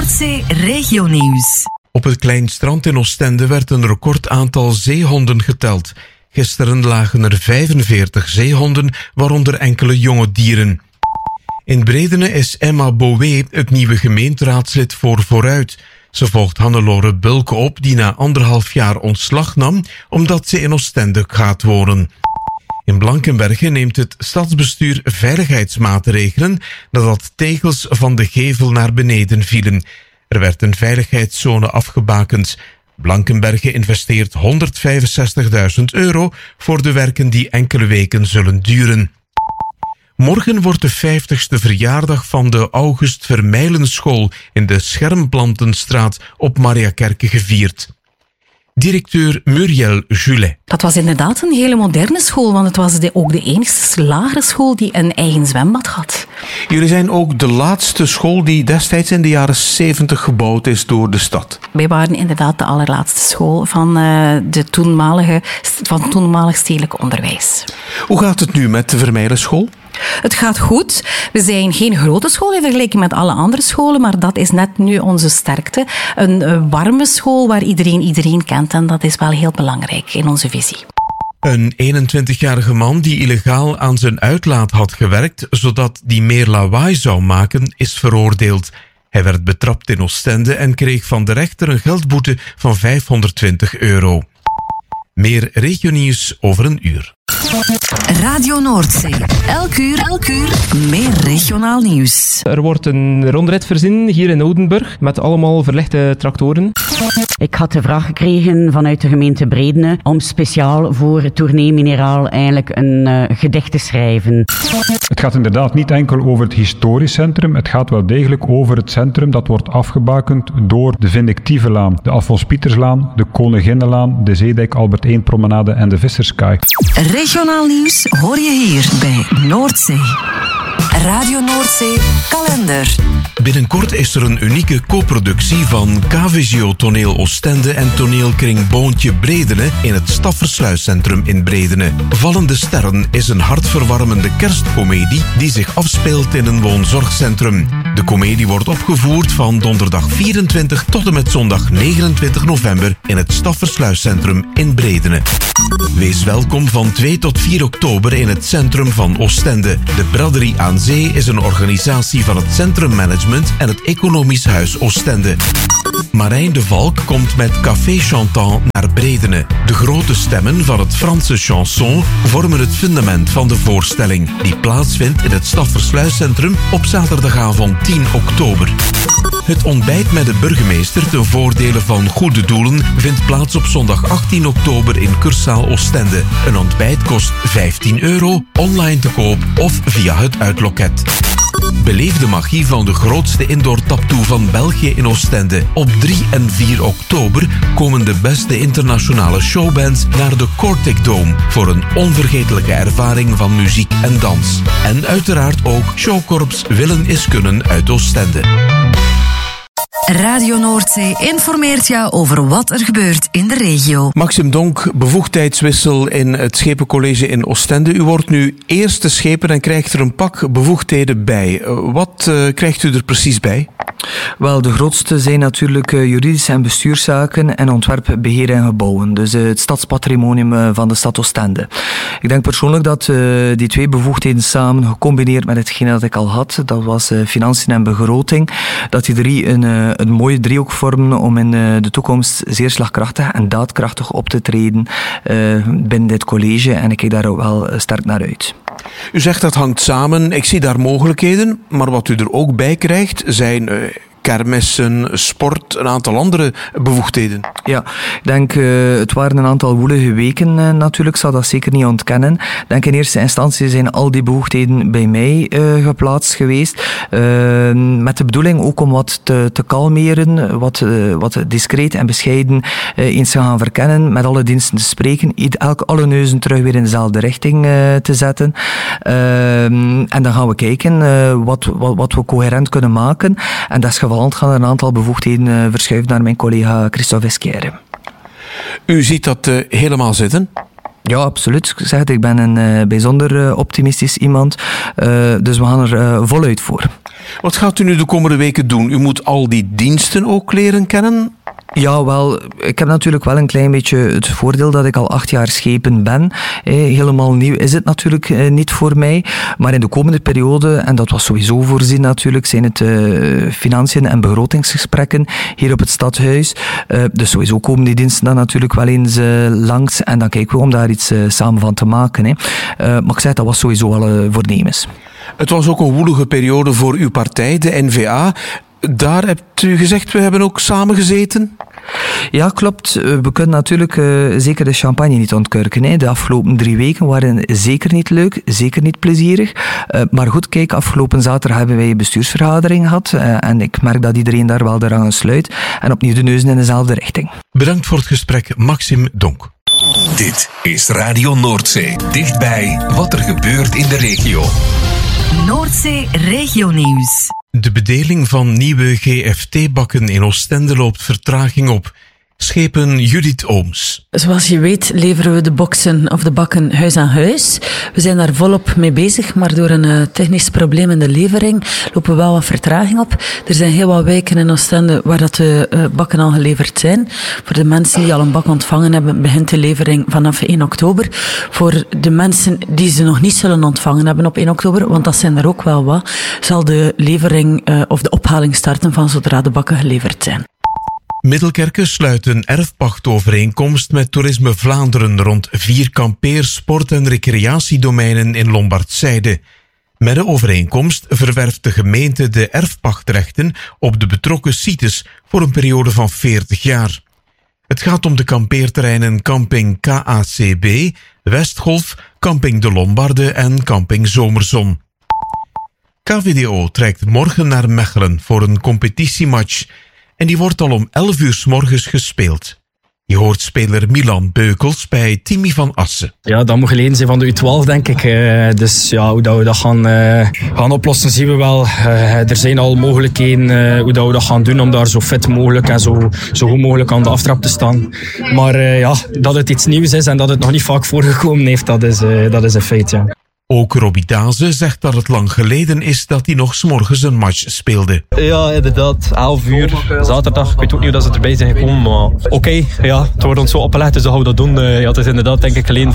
Noordzee Regionieuws. Op het klein strand in Oostende werd een recordaantal zeehonden geteld. Gisteren lagen er 45 zeehonden, waaronder enkele jonge dieren. In Bredene is Emma Bouwé het nieuwe gemeenteraadslid voor Vooruit. Ze volgt Hannelore Bulke op, die na 1,5 jaar ontslag nam, omdat ze in Oostende gaat wonen. In Blankenberge neemt het stadsbestuur veiligheidsmaatregelen nadat tegels van de gevel naar beneden vielen. Er werd een veiligheidszone afgebakend. Blankenberge investeert €165.000 voor de werken die enkele weken zullen duren. Morgen wordt de 50ste verjaardag van de August Vermeilenschool in de Schermplantenstraat op Mariakerke gevierd. Directeur Muriel Julet. Dat was inderdaad een hele moderne school, want het was ook de enigste lagere school die een eigen zwembad had. Jullie zijn ook de laatste school die destijds in de jaren 70 gebouwd is door de stad. Wij waren inderdaad de allerlaatste school van het toenmalig stedelijk onderwijs. Hoe gaat het nu met de Vermeilenschool? Het gaat goed. We zijn geen grote school in vergelijking met alle andere scholen, maar dat is net nu onze sterkte. Een warme school waar iedereen kent en dat is wel heel belangrijk in onze visie. Een 21-jarige man die illegaal aan zijn uitlaat had gewerkt, zodat die meer lawaai zou maken, is veroordeeld. Hij werd betrapt in Oostende en kreeg van de rechter een geldboete van €520. Meer regionieuws over een uur. Radio Noordzee. Elk uur meer regionaal nieuws. Er wordt een rondrit voorzien hier in Oudenburg met allemaal verlichte tractoren. Ik had de vraag gekregen vanuit de gemeente Bredene om speciaal voor Tournee Mineraal eigenlijk een gedicht te schrijven. Het gaat inderdaad niet enkel over het historisch centrum, het gaat wel degelijk over het centrum dat wordt afgebakend door de Vindictievelaan, de Alfons Pieterslaan, de Koninginnenlaan, de Zeedijk Albert I promenade en de Visserskaai. Regionaal nieuws hoor je hier bij Noordzee. Radio Noordzee kalender. Binnenkort is er een unieke co-productie van KVGO Toneel Oostende en toneelkring Boontje Bredene in het Staffersluiscentrum in Bredene. Vallende Sterren is een hartverwarmende kerstcomedie die zich afspeelt in een woonzorgcentrum. De comedie wordt opgevoerd van donderdag 24 tot en met zondag 29 november in het Staffersluiscentrum in Bredene. Wees welkom van 2 tot 4 oktober in het centrum van Oostende. De Braderie aan Zee is een organisatie van het Centrummanagement en het Economisch Huis Oostende. Marijn de Valk komt met Café Chantant naar Bredene. De grote stemmen van het Franse chanson vormen het fundament van de voorstelling, die plaatsvindt in het Staffersluiscentrum op zaterdagavond 10 oktober. Het ontbijt met de burgemeester ten voordele van goede doelen vindt plaats op zondag 18 oktober in Cursaal Oostende. Een ontbijt kost €15, online te koop of via het uitloket. Beleef de magie van de grootste indoor taptoe van België in Oostende. Op 3 en 4 oktober komen de beste internationale showbands naar de Cortic Dome voor een onvergetelijke ervaring van muziek en dans. En uiteraard ook showkorps Willen is Kunnen uit Oostende. Radio Noordzee informeert jou over wat er gebeurt in de regio. Maxim Donk, bevoegdheidswissel in het Schepencollege in Oostende. U wordt nu eerste schepen en krijgt er een pak bevoegdheden bij. Wat krijgt u er precies bij? Wel, de grootste zijn natuurlijk juridische en bestuurszaken en ontwerp, beheer en gebouwen. Dus het stadspatrimonium van de stad Oostende. Ik denk persoonlijk dat die twee bevoegdheden samen, gecombineerd met hetgeen dat ik al had, dat was financiën en begroting, dat die drie een mooie driehoek vormen om in de toekomst zeer slagkrachtig en daadkrachtig op te treden binnen dit college. En ik kijk daar ook wel sterk naar uit. U zegt dat hangt samen. Ik zie daar mogelijkheden. Maar wat u er ook bij krijgt zijn kermissen, sport, een aantal andere bevoegdheden. Ja, ik denk, het waren een aantal woelige weken natuurlijk, ik zal dat zeker niet ontkennen. Ik denk in eerste instantie zijn al die bevoegdheden bij mij geplaatst geweest. Met de bedoeling ook om wat te kalmeren, wat discreet en bescheiden eens te gaan verkennen, met alle diensten te spreken, alle neuzen terug weer in dezelfde richting te zetten. En dan gaan we kijken wat we coherent kunnen maken. En dat is geval gaan er een aantal bevoegdheden verschuiven naar mijn collega Christophe Esquire. U ziet dat helemaal zitten? Ja, absoluut. Ik zeg het, ik ben een bijzonder optimistisch iemand. Dus we gaan er voluit voor. Wat gaat u nu de komende weken doen? U moet al die diensten ook leren kennen? Ja, wel, ik heb natuurlijk wel een klein beetje het voordeel dat ik al 8 jaar schepen ben. Helemaal nieuw is het natuurlijk niet voor mij. Maar in de komende periode, en dat was sowieso voorzien natuurlijk, zijn het financiën en begrotingsgesprekken hier op het stadhuis. Dus sowieso komen die diensten dan natuurlijk wel eens langs. En dan kijken we om daar iets samen van te maken. Maar ik zeg, dat was sowieso wel voornemens. Het was ook een woelige periode voor uw partij, de N-VA. Daar hebt u gezegd, we hebben ook samen gezeten? Ja, klopt. We kunnen natuurlijk zeker de champagne niet ontkurken. De afgelopen 3 weken waren zeker niet leuk, zeker niet plezierig. Maar goed, kijk, afgelopen zaterdag hebben wij een bestuursvergadering gehad. En ik merk dat iedereen daar wel de rangen sluit. En opnieuw de neuzen in dezelfde richting. Bedankt voor het gesprek, Maxim Donk. Dit is Radio Noordzee. Dichtbij wat er gebeurt in de regio. Noordzee Regionieuws. De bedeling van nieuwe GFT-bakken in Oostende loopt vertraging op. Schepen Judith Ooms. Zoals je weet leveren we de boksen of de bakken huis aan huis. We zijn daar volop mee bezig, maar door een technisch probleem in de levering lopen we wel wat vertraging op. Er zijn heel wat wijken in Oostende waar dat de bakken al geleverd zijn. Voor de mensen die al een bak ontvangen hebben, begint de levering vanaf 1 oktober. Voor de mensen die ze nog niet zullen ontvangen hebben op 1 oktober, want dat zijn er ook wel wat, zal de levering of de ophaling starten van zodra de bakken geleverd zijn. Middelkerke sluit een erfpachtovereenkomst met Toerisme Vlaanderen rond 4 kampeer-, sport- en recreatiedomeinen in Lombardszijde. Met de overeenkomst verwerft de gemeente de erfpachtrechten op de betrokken sites voor een periode van 40 jaar. Het gaat om de kampeerterreinen Camping KACB, Westgolf, Camping de Lombarde en Camping Zomerzon. KVDO trekt morgen naar Mechelen voor een competitiematch. En die wordt al om 11 uur 's morgens gespeeld. Je hoort speler Milan Beukels bij Timmy van Assen. Ja, dat moet geleden zijn van de U12, denk ik. Dus ja, hoe dat we dat gaan oplossen, zien we wel. Er zijn al mogelijkheden hoe dat we dat gaan doen om daar zo fit mogelijk en zo goed mogelijk aan de aftrap te staan. Maar ja, dat het iets nieuws is en dat het nog niet vaak voorgekomen heeft, dat is een feit, ja. Ook Robbie Daze zegt dat het lang geleden is dat hij nog 's morgens een match speelde. Ja, inderdaad. 11 uur, zaterdag. Ik weet ook niet hoe dat ze erbij zijn gekomen, maar oké, ja, het wordt ons zo opgelegd, dus dat gaan we dat doen. Ja, het is inderdaad, denk ik, geleden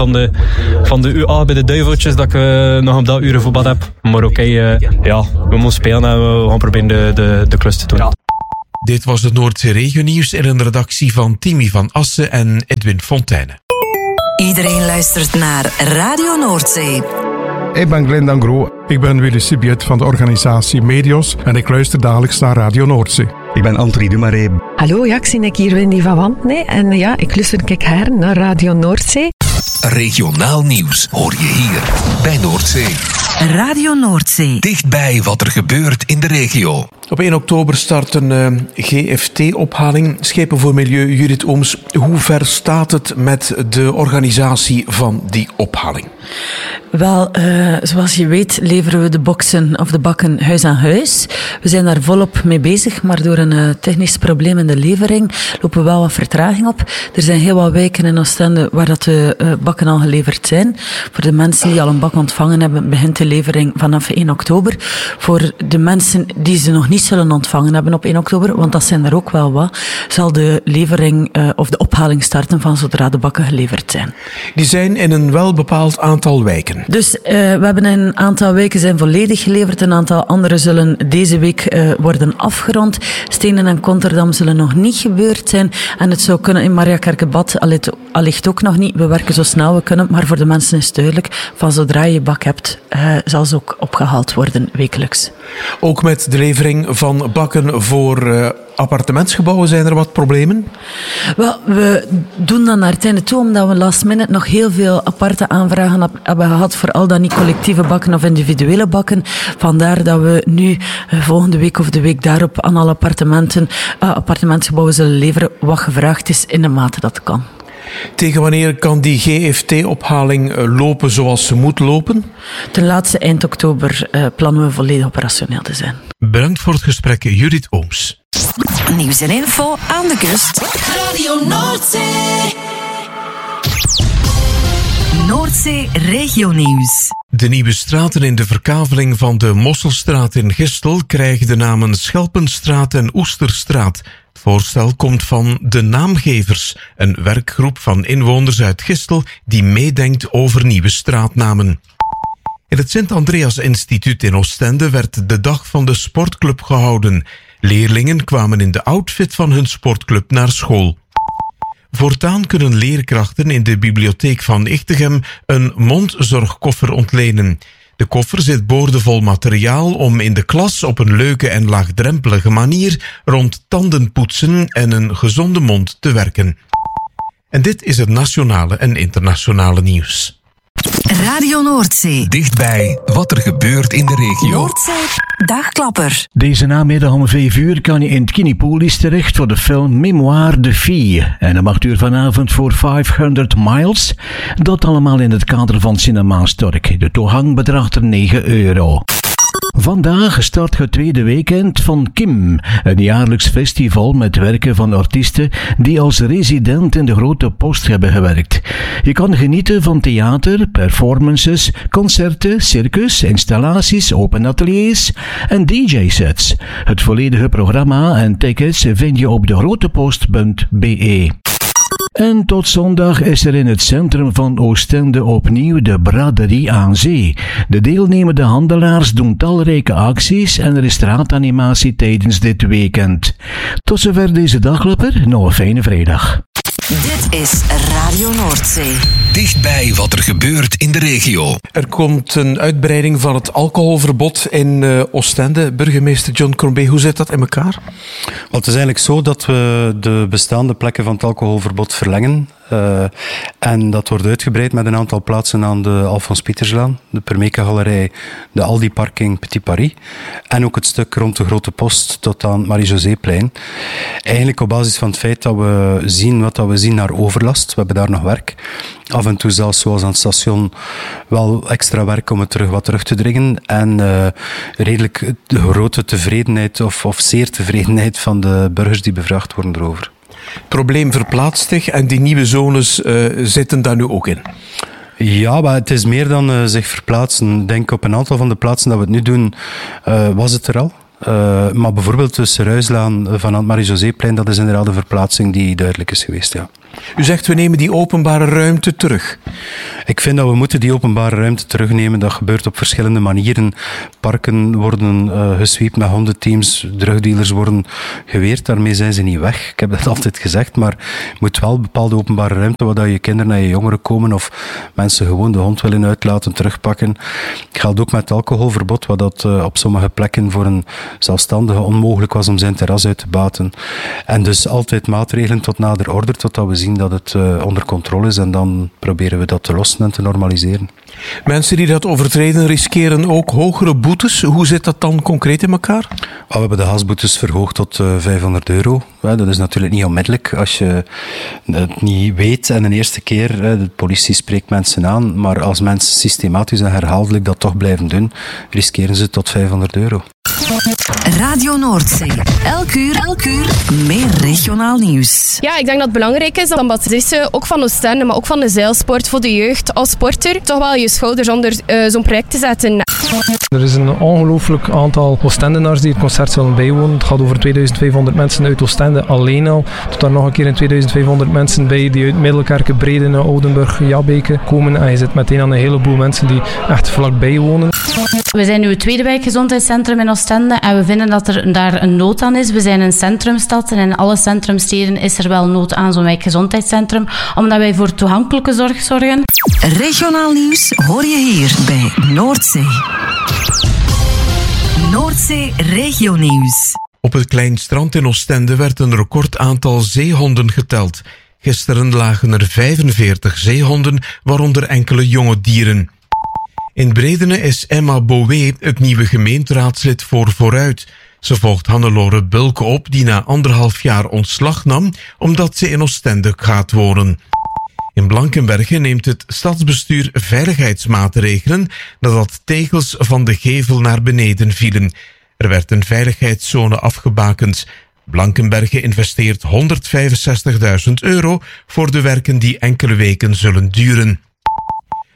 van de UA bij de Duiveltjes dat ik nog op dat uur voetbal heb. Maar oké, ja, we moeten spelen en we gaan proberen de klus te doen. Ja. Dit was het Noordzee Regionieuws in een redactie van Timmy van Assen en Edwin Fontijne. Iedereen luistert naar Radio Noordzee. Ik ben Glenn Dangro. Ik ben Willy Sibiet van de organisatie Medios en ik luister dagelijks naar Radio Noordzee. Ik ben Antri Dumaré. Hallo, ja, ik zie hier Wendy van Wantne en ja, ik luister kijk haar naar Radio Noordzee. Regionaal nieuws hoor je hier bij Noordzee. Radio Noordzee. Dichtbij wat er gebeurt in de regio. Op 1 oktober start een GFT-ophaling. Schepen voor Milieu, Judith Ooms. Hoe ver staat het met de organisatie van die ophaling? Wel, zoals je weet leveren we de boksen of de bakken huis aan huis. We zijn daar volop mee bezig, maar door een technisch probleem in de levering lopen we wel wat vertraging op. Er zijn heel wat wijken in Oostende waar dat de bakken al geleverd zijn. Voor de mensen die al een bak ontvangen hebben, begint de levering vanaf 1 oktober. Voor de mensen die ze nog niet zullen ontvangen hebben op 1 oktober, want dat zijn er ook wel wat, zal de levering of de ophaling starten van zodra de bakken geleverd zijn. Die zijn in een wel bepaald aantal wijken. Dus we hebben een aantal wijken zijn volledig geleverd, een aantal andere zullen deze week worden afgerond. Stenen en Konterdam zullen nog niet gebeurd zijn en het zou kunnen in Mariakerkebad, allicht ook nog niet. We werken zo snel we kunnen, maar voor de mensen is het duidelijk, van zodra je bak hebt, zal ze ook opgehaald worden wekelijks. Ook met de levering van bakken voor appartementsgebouwen zijn er wat problemen? Wel, we doen dat naar het einde toe, omdat we last minute nog heel veel aparte aanvragen hebben gehad voor al dan niet collectieve bakken of individuele bakken. Vandaar dat we nu volgende week of de week daarop aan alle appartementsgebouwen zullen leveren wat gevraagd is in de mate dat kan. Tegen wanneer kan die GFT-ophaling lopen zoals ze moet lopen? Ten laatste eind oktober plannen we volledig operationeel te zijn. Bedankt voor het gesprek, Judith Ooms. Nieuws en info aan de kust. Radio Noordzee. Noordzee Regionieuws. De nieuwe straten in de verkaveling van de Mosselstraat in Gistel krijgen de namen Schelpenstraat en Oesterstraat. Het voorstel komt van de Naamgevers, een werkgroep van inwoners uit Gistel die meedenkt over nieuwe straatnamen. In het Sint-Andreas Instituut in Oostende werd de dag van de sportclub gehouden. Leerlingen kwamen in de outfit van hun sportclub naar school. Voortaan kunnen leerkrachten in de bibliotheek van Ichtegem een mondzorgkoffer ontlenen. De koffer zit boordevol materiaal om in de klas op een leuke en laagdrempelige manier rond tandenpoetsen en een gezonde mond te werken. En dit is het nationale en internationale nieuws. Radio Noordzee. Dichtbij wat er gebeurt in de regio. Noordzee Dagklapper. Deze namiddag om 5 uur kan je in het Kinepolis terecht voor de film Mémoire de Fille. En om 8 uur vanavond voor 500 Miles. Dat allemaal in het kader van Cinema Stork. De toegang bedraagt er €9. Vandaag start het tweede weekend van KIM, een jaarlijks festival met werken van artiesten die als resident in de Grote Post hebben gewerkt. Je kan genieten van theater, performances, concerten, circus, installaties, open ateliers en DJ-sets. Het volledige programma en tickets vind je op degrotepost.be. En tot zondag is er in het centrum van Oostende opnieuw de braderie aan zee. De deelnemende handelaars doen talrijke acties en er is straatanimatie tijdens dit weekend. Tot zover deze dagklapper, nog een fijne vrijdag. Dit is Radio Noordzee. Dichtbij wat er gebeurt in de regio. Er komt een uitbreiding van het alcoholverbod in Oostende. Burgemeester John Crombie, hoe zit dat in elkaar? Wel, het is eigenlijk zo dat we de bestaande plekken van het alcoholverbod verlengen. En dat wordt uitgebreid met een aantal plaatsen aan de Alfons Pieterslaan, de Permeke Galerij, de Aldi Parking Petit Paris en ook het stuk rond de Grote Post tot aan Marie-Joséplein. Eigenlijk op basis van het feit dat we zien wat we zien naar overlast. We hebben daar nog werk. Af en toe zelfs zoals aan het station wel extra werk om het wat terug te dringen. En redelijk de grote tevredenheid of zeer tevredenheid van de burgers die bevraagd worden erover. Het probleem verplaatst zich en die nieuwe zones zitten daar nu ook in. Ja, maar het is meer dan zich verplaatsen. Ik denk op een aantal van de plaatsen dat we het nu doen, was het er al. Maar bijvoorbeeld tussen Ruislaan van het Marie-Joséplein, dat is inderdaad een verplaatsing die duidelijk is geweest, ja. U zegt, we nemen die openbare ruimte terug. Ik vind dat we moeten die openbare ruimte terugnemen. Dat gebeurt op verschillende manieren. Parken worden gesweept met hondenteams. Drugdealers worden geweerd. Daarmee zijn ze niet weg. Ik heb dat altijd gezegd. Maar je moet wel bepaalde openbare ruimte, waar je kinderen en je jongeren komen of mensen gewoon de hond willen uitlaten, terugpakken. Het geldt ook met het alcoholverbod, wat dat op sommige plekken voor een zelfstandige onmogelijk was om zijn terras uit te baten. En dus altijd maatregelen tot nader orde, totdat we zien dat het onder controle is en dan proberen we dat te lossen en te normaliseren. Mensen die dat overtreden riskeren ook hogere boetes. Hoe zit dat dan concreet in elkaar? We hebben de gasboetes verhoogd tot €500. Dat is natuurlijk niet onmiddellijk als je het niet weet en de eerste keer, de politie spreekt mensen aan, maar als mensen systematisch en herhaaldelijk dat toch blijven doen, riskeren ze tot €500. Radio Noordzee. Elk uur meer regionaal nieuws. Ja, ik denk dat het belangrijk is dat ambassadrice ook van Oostende, maar ook van de zeilsport voor de jeugd als sporter toch wel je schouders onder zo'n project te zetten. Er is een ongelooflijk aantal Oostendenaars die het concert zullen bijwonen. Het gaat over 2500 mensen uit Oostende alleen al. Tot daar nog een keer 2500 mensen bij die uit Middelkerke, Bredene, Oudenburg, Jabbeke komen. En je zit meteen aan een heleboel mensen die echt vlakbij wonen. We zijn nu het tweede wijkgezondheidscentrum in Oostende en we vinden dat er daar een nood aan is. We zijn een centrumstad en in alle centrumsteden is er wel nood aan zo'n wijkgezondheidscentrum, omdat wij voor toegankelijke zorg zorgen. Regionaal nieuws hoor je hier bij Noordzee. Noordzee Regionieuws. Op het klein strand in Oostende werd een record aantal zeehonden geteld. Gisteren lagen er 45 zeehonden, waaronder enkele jonge dieren. In Bredene is Emma Bouwé het nieuwe gemeenteraadslid voor Vooruit. Ze volgt Hannelore Bulke op, die na 1,5 jaar ontslag nam, omdat ze in Oostende gaat wonen. In Blankenberge neemt het stadsbestuur veiligheidsmaatregelen nadat tegels van de gevel naar beneden vielen. Er werd een veiligheidszone afgebakend. Blankenberge investeert €165.000 voor de werken die enkele weken zullen duren.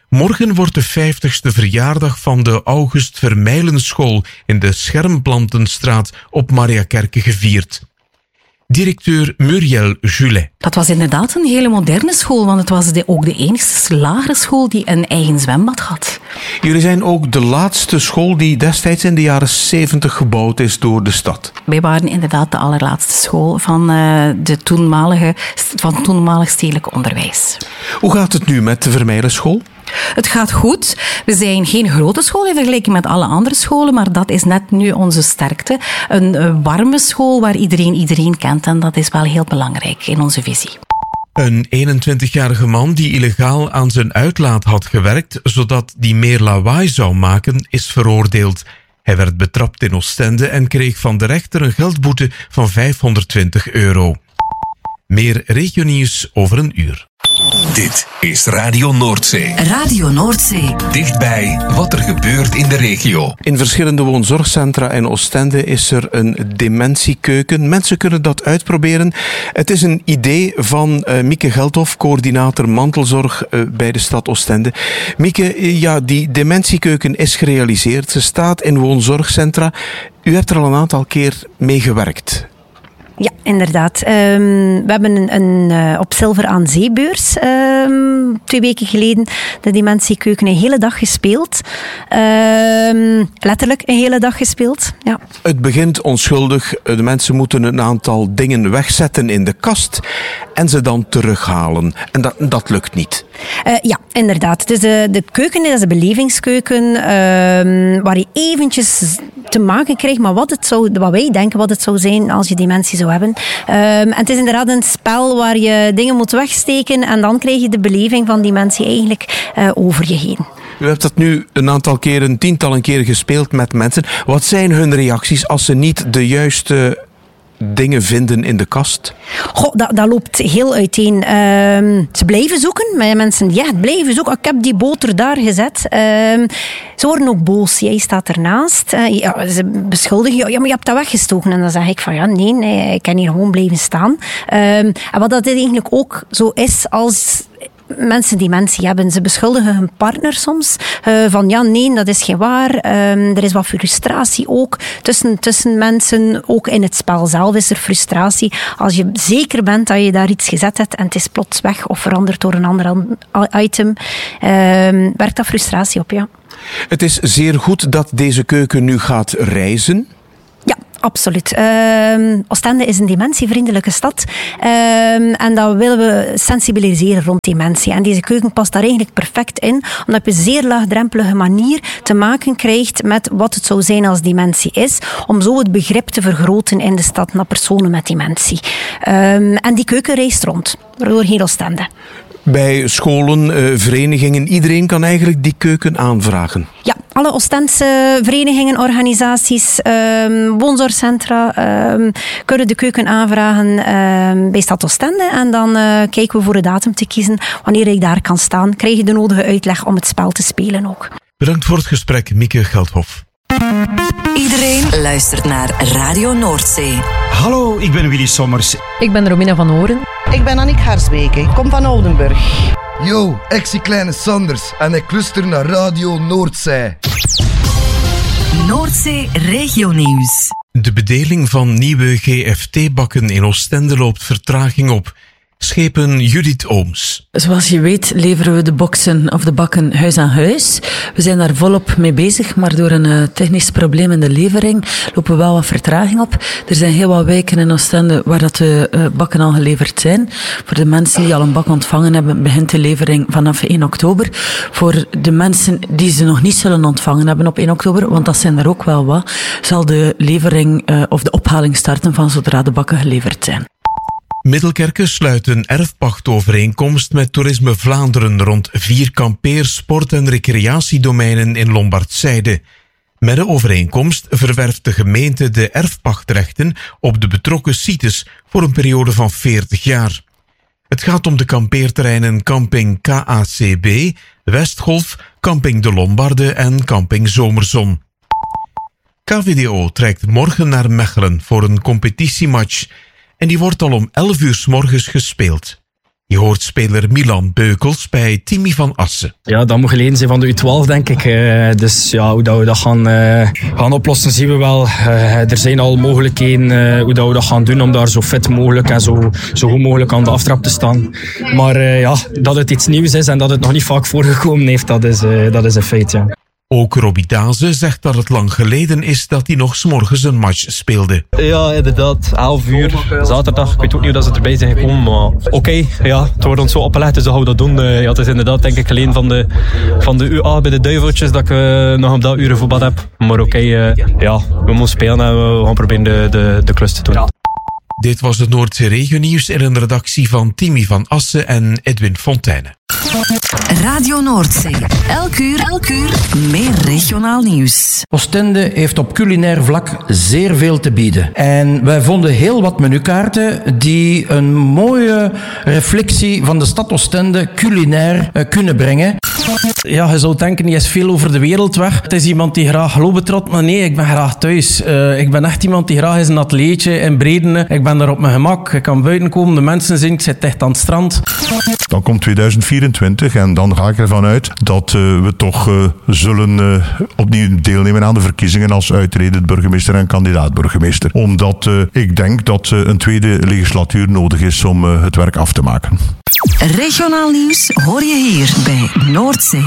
Morgen wordt de 50ste verjaardag van de August Vermeilenschool in de Schermplantenstraat op Mariakerke gevierd. Directeur Muriel Julet. Dat was inderdaad een hele moderne school, want het was ook de enigste lagere school die een eigen zwembad had. Jullie zijn ook de laatste school die destijds in de jaren 70 gebouwd is door de stad. Wij waren inderdaad de allerlaatste school van het toenmalig stedelijk onderwijs. Hoe gaat het nu met de Vermeilenschool? Het gaat goed. We zijn geen grote school in vergelijking met alle andere scholen, maar dat is net nu onze sterkte. Een warme school waar iedereen kent en dat is wel heel belangrijk in onze visie. Een 21-jarige man die illegaal aan zijn uitlaat had gewerkt, zodat die meer lawaai zou maken, is veroordeeld. Hij werd betrapt in Oostende en kreeg van de rechter een geldboete van €520. Meer regionieuws over een uur. Dit is Radio Noordzee. Radio Noordzee. Dichtbij wat er gebeurt in de regio. In verschillende woonzorgcentra in Oostende is er een dementiekeuken. Mensen kunnen dat uitproberen. Het is een idee van Mieke Geldhof, coördinator mantelzorg bij de stad Oostende. Mieke, ja, die dementiekeuken is gerealiseerd. Ze staat in woonzorgcentra. U hebt er al een aantal keer mee gewerkt. Ja, inderdaad. We hebben een op Zilver aan Zeebeurs 2 weken geleden de dementiekeuken een hele dag gespeeld. Letterlijk een hele dag gespeeld, ja. Het begint onschuldig. De mensen moeten een aantal dingen wegzetten in de kast en ze dan terughalen. En dat lukt niet. Ja, inderdaad. Dus de keuken is een belevingskeuken waar je eventjes te maken krijgt met wat wij denken wat het zou zijn als je dementie zou hebben. En het is inderdaad een spel waar je dingen moet wegsteken en dan krijg je de beleving van dementie eigenlijk over je heen. U hebt dat nu een aantal keren, tientallen keren gespeeld met mensen. Wat zijn hun reacties als ze niet de juiste dingen vinden in de kast? Goh, dat loopt heel uiteen. Ze blijven zoeken. Mensen, ja, blijven zoeken. Ik heb die boter daar gezet. Ze worden ook boos. Jij staat ernaast. Ze beschuldigen je. Ja, maar je hebt dat weggestoken. En dan zeg ik van ja, nee, ik kan hier gewoon blijven staan. En wat dat eigenlijk ook zo is als mensen dementie hebben. Ze beschuldigen hun partner soms van ja, nee, dat is geen waar. Er is wat frustratie ook tussen mensen. Ook in het spel zelf is er frustratie. Als je zeker bent dat je daar iets gezet hebt en het is plots weg of veranderd door een ander item, werkt dat frustratie op, ja. Het is zeer goed dat deze keuken nu gaat reizen. Ja, absoluut. Oostende is een dementievriendelijke stad. En dat willen we sensibiliseren rond dementie. En deze keuken past daar eigenlijk perfect in, omdat je op een zeer laagdrempelige manier te maken krijgt met wat het zou zijn als dementie is, om zo het begrip te vergroten in de stad naar personen met dementie. En die keuken reist rond, door heel Oostende. Bij scholen, verenigingen, iedereen kan eigenlijk die keuken aanvragen. Ja, alle Oostense verenigingen, organisaties, woonzorgcentra kunnen de keuken aanvragen bij Stad Oostende. En dan kijken we voor een datum te kiezen wanneer ik daar kan staan. Krijg je de nodige uitleg om het spel te spelen ook. Bedankt voor het gesprek, Mieke Geldhof. Iedereen luistert naar Radio Noordzee. Hallo, ik ben Willy Sommers. Ik ben Romina van Oren. Ik ben Annick Harsbeke, ik kom van Oudenburg. Yo, ik zie Kleine Sanders en ik luister naar Radio Noordzee. Noordzee Regionieuws. De bedeling van nieuwe GFT-bakken in Oostende loopt vertraging op. Schepen Judith Ooms. Zoals je weet leveren we de boksen of de bakken huis aan huis. We zijn daar volop mee bezig, maar door een technisch probleem in de levering lopen we wel wat vertraging op. Er zijn heel wat wijken in Oostende waar dat de bakken al geleverd zijn. Voor de mensen die al een bak ontvangen hebben, begint de levering vanaf 1 oktober. Voor de mensen die ze nog niet zullen ontvangen hebben op 1 oktober, want dat zijn er ook wel wat, zal de levering of de ophaling starten van zodra de bakken geleverd zijn. Middelkerke sluit een erfpachtovereenkomst met Toerisme Vlaanderen rond 4 kampeer-, sport- en recreatiedomeinen in Lombardzijde. Met de overeenkomst verwerft de gemeente de erfpachtrechten op de betrokken sites voor een periode van 40 jaar. Het gaat om de kampeerterreinen Camping KACB, Westgolf, Camping de Lombarde en Camping Zomerzon. KVDO trekt morgen naar Mechelen voor een competitiematch. En die wordt al om 11 uur 's morgens gespeeld. Je hoort speler Milan Beukels bij Timmy van Assen. Ja, dat moet geleden zijn van de U12, denk ik. Dus ja, hoe dat we dat gaan oplossen, zien we wel. Er zijn al mogelijkheden hoe dat we dat gaan doen om daar zo fit mogelijk en zo goed mogelijk aan de aftrap te staan. Maar ja, dat het iets nieuws is en dat het nog niet vaak voorgekomen heeft, dat is een feit, ja. Ook Robbie Daze zegt dat het lang geleden is dat hij nog 's morgens een match speelde. Ja, inderdaad. 11 uur, zaterdag. Ik weet ook niet hoe ze erbij zijn gekomen, maar oké, ja, het wordt ons zo opgelegd, dus dat gaan we dat doen. Ja, het is inderdaad, denk ik, alleen van de UA bij de Duiveltjes dat ik nog op dat uren voetbal heb. Maar oké, ja, we moeten spelen en we gaan proberen de klus te doen. Ja. Dit was het Noordzee Regionieuws in een redactie van Timmy van Assen en Edwin Fontijne. Radio Noordzee. Elk uur meer regionaal nieuws. Oostende heeft op culinair vlak zeer veel te bieden. En wij vonden heel wat menukaarten die een mooie reflectie van de stad Oostende culinair kunnen brengen. Ja, je zou denken, die is veel over de wereld weg. Het is iemand die graag globetrot, maar nee, ik ben graag thuis. Ik ben echt iemand die graag is een atleetje in Bredene. Ik ben daar op mijn gemak. Ik kan buiten komen, de mensen zien, ik zit echt aan het strand. Dan komt 2024 en dan ga ik ervan uit dat we toch zullen opnieuw deelnemen aan de verkiezingen als uitredend burgemeester en kandidaat burgemeester. Omdat ik denk dat een tweede legislatuur nodig is om het werk af te maken. Regionaal nieuws hoor je hier bij Noordzee.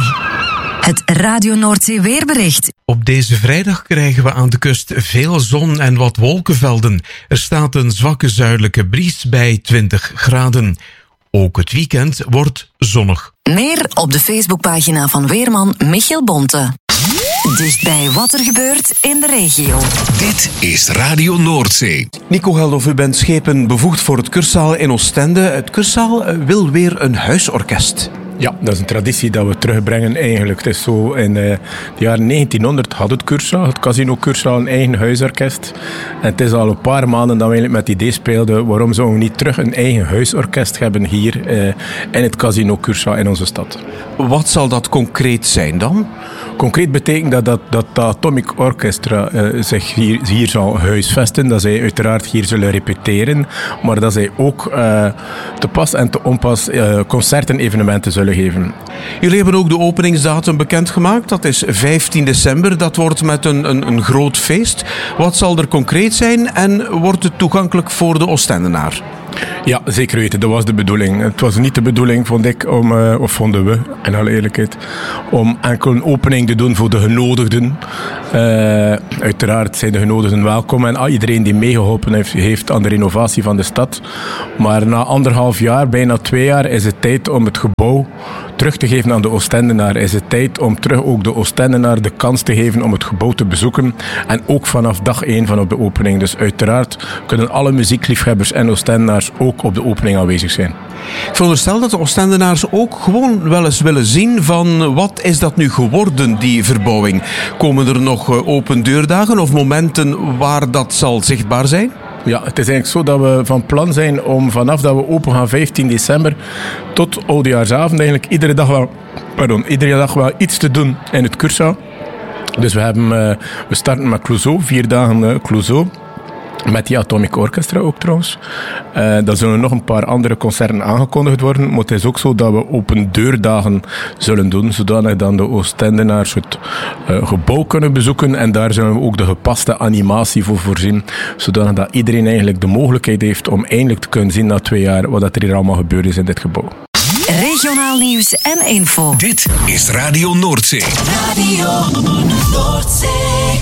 Het Radio Noordzee weerbericht. Op deze vrijdag krijgen we aan de kust veel zon en wat wolkenvelden. Er staat een zwakke zuidelijke bries bij 20 graden. Ook het weekend wordt zonnig. Meer op de Facebookpagina van weerman Michiel Bonte. Dichtbij wat er gebeurt in de regio. Dit is Radio Noordzee. Nico Geldof, u bent schepenbevoegd voor het Kursaal in Oostende. Het Kursaal wil weer een huisorkest. Ja, dat is een traditie dat we terugbrengen eigenlijk. Het is zo, in de jaren 1900 had het Kursaal, het Casino Kursaal, een eigen huisorkest. En het is al een paar maanden dat we eigenlijk met het idee speelden, waarom zouden we niet terug een eigen huisorkest hebben hier in het Casino Kursaal in onze stad. Wat zal dat concreet zijn dan? Concreet betekent dat Atomic Orchestra zich hier zal huisvesten, dat zij uiteraard hier zullen repeteren, maar dat zij ook te pas en te onpas concerten, evenementen zullen geven. Jullie hebben ook de openingsdatum bekendgemaakt, dat is 15 december, dat wordt met een groot feest. Wat zal er concreet zijn en wordt het toegankelijk voor de Oostendenaar? Ja, zeker weten. Dat was de bedoeling. Het was niet de bedoeling, vond ik, of vonden we, in alle eerlijkheid, om enkel een opening te doen voor de genodigden. Uiteraard zijn de genodigden welkom en iedereen die meegeholpen heeft aan de renovatie van de stad. Maar na 1,5 jaar, bijna 2 jaar, is het tijd om het gebouw terug te geven aan de Oostendenaar. Is het tijd om terug ook de Oostendenaar de kans te geven om het gebouw te bezoeken. En ook vanaf dag 1 van op de opening. Dus uiteraard kunnen alle muziekliefhebbers en Oostendenaars ook op de opening aanwezig zijn. Ik veronderstel dat de Oostendenaars ook gewoon wel eens willen zien van wat is dat nu geworden, die verbouwing. Komen er nog open deurdagen of momenten waar dat zal zichtbaar zijn? Ja, het is eigenlijk zo dat we van plan zijn om vanaf dat we open gaan 15 december tot oudejaarsavond eigenlijk iedere dag wel iets te doen in het Kursaal. Dus we starten met Clouseau, 4 dagen Clouseau. Met die Atomic Orchestra ook trouwens. Dan zullen nog een paar andere concerten aangekondigd worden. Maar het is ook zo dat we open deurdagen zullen doen. Zodanig dan de Oostendenaars het gebouw kunnen bezoeken. En daar zullen we ook de gepaste animatie voor voorzien. Zodanig dat iedereen eigenlijk de mogelijkheid heeft om eindelijk te kunnen zien na 2 jaar wat er hier allemaal gebeurd is in dit gebouw. Regionaal nieuws en info. Dit is Radio Noordzee. Radio Noordzee.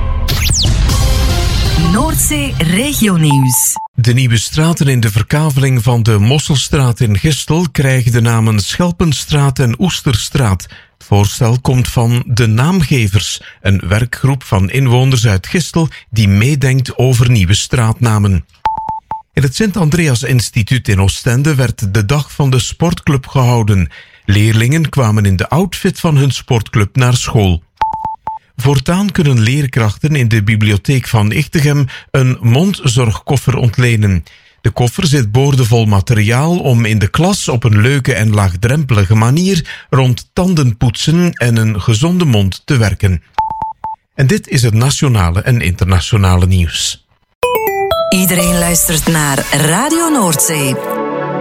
Noordzee Regionieuws. De nieuwe straten in de verkaveling van de Mosselstraat in Gistel krijgen de namen Schelpenstraat en Oesterstraat. Het voorstel komt van de Naamgevers, een werkgroep van inwoners uit Gistel die meedenkt over nieuwe straatnamen. In het Sint-Andreas Instituut in Oostende werd de dag van de sportclub gehouden. Leerlingen kwamen in de outfit van hun sportclub naar school. Voortaan kunnen leerkrachten in de bibliotheek van Ichtegem een mondzorgkoffer ontlenen. De koffer zit boordevol materiaal om in de klas op een leuke en laagdrempelige manier rond tandenpoetsen en een gezonde mond te werken. En dit is het nationale en internationale nieuws. Iedereen luistert naar Radio Noordzee.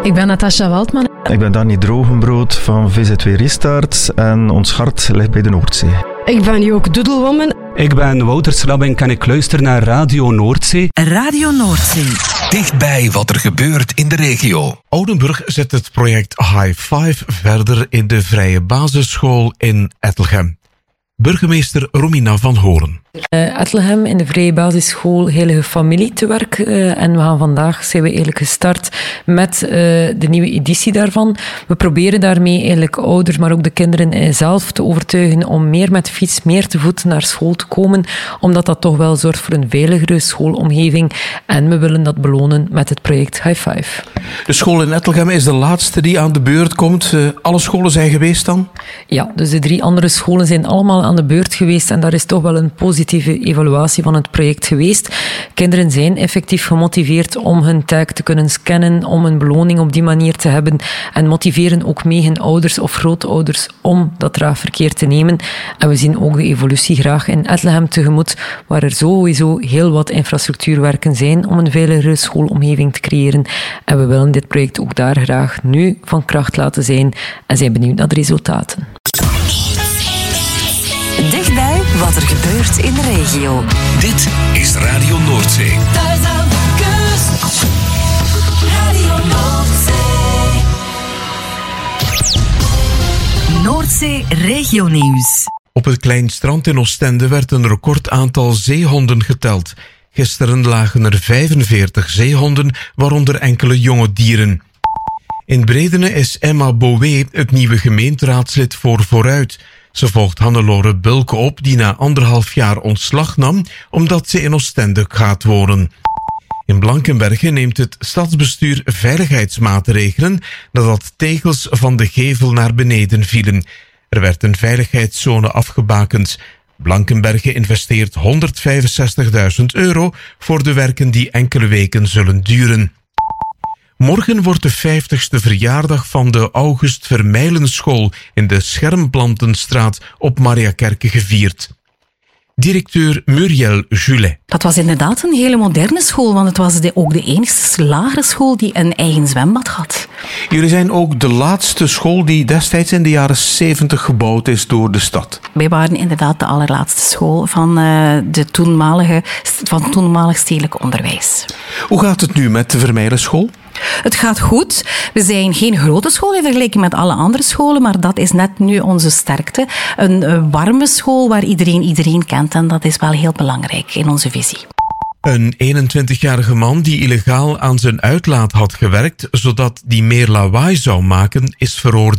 Ik ben Natasja Waldman. Ik ben Danny Drogenbrood van VZW Restart en ons hart ligt bij de Noordzee. Ik ben Joke Doedelwoman. Ik ben Wouter Schrabbing en ik luister naar Radio Noordzee. Radio Noordzee. Dichtbij wat er gebeurt in de regio. Oudenburg zet het project High Five verder in de vrije basisschool in Ettelgem. Burgemeester Romina van Horen. Ettelgem in de vrije basisschool Heilige Familie te werk. En vandaag zijn we eigenlijk gestart met de nieuwe editie daarvan. We proberen daarmee eigenlijk ouders, maar ook de kinderen zelf te overtuigen om meer met de fiets, meer te voet naar school te komen, omdat dat toch wel zorgt voor een veiligere schoolomgeving. En we willen dat belonen met het project High Five. De school in Ettelgem is de laatste die aan de beurt komt. Alle scholen zijn geweest dan? Ja, dus de 3 andere scholen zijn allemaal aan de beurt geweest en daar is toch wel een positieve evaluatie van het project geweest. Kinderen zijn effectief gemotiveerd om hun taak te kunnen scannen, om een beloning op die manier te hebben en motiveren ook mee hun ouders of grootouders om dat draagverkeer te nemen. En we zien ook de evolutie graag in Ettelgem tegemoet, waar er sowieso heel wat infrastructuurwerken zijn om een veiligere schoolomgeving te creëren. En we willen dit project ook daar graag nu van kracht laten zijn en zijn benieuwd naar de resultaten. Dichtbij wat er gebeurt in de regio. Dit is Radio Noordzee. Thuis aan de kust. Radio Noordzee. Noordzee regionieuws. Op het klein strand in Oostende werd een record aantal zeehonden geteld. Gisteren lagen er 45 zeehonden, waaronder enkele jonge dieren. In Bredene is Emma Bouwé het nieuwe gemeenteraadslid voor Vooruit. Ze volgt Hannelore Bulke op, die na 1,5 jaar ontslag nam, omdat ze in Oostende gaat wonen. In Blankenberge neemt het stadsbestuur veiligheidsmaatregelen nadat tegels van de gevel naar beneden vielen. Er werd een veiligheidszone afgebakend. Blankenberge investeert €165.000 voor de werken die enkele weken zullen duren. Morgen wordt de 50ste verjaardag van de August Vermeilenschool in de Schermplantenstraat op Mariakerke gevierd. Directeur Muriel Julet. Dat was inderdaad een hele moderne school, want het was ook de enigste lagere school die een eigen zwembad had. Jullie zijn ook de laatste school die destijds in de jaren 70 gebouwd is door de stad. Wij waren inderdaad de allerlaatste school van het toenmalig stedelijk onderwijs. Hoe gaat het nu met de Vermeilenschool? Het gaat goed. We zijn geen grote school in vergelijking met alle andere scholen, maar dat is net nu onze sterkte. Een warme school waar iedereen kent en dat is wel heel belangrijk in onze visie. Een 21-jarige man die illegaal aan zijn uitlaat had gewerkt, zodat die meer lawaai zou maken, is veroordeeld.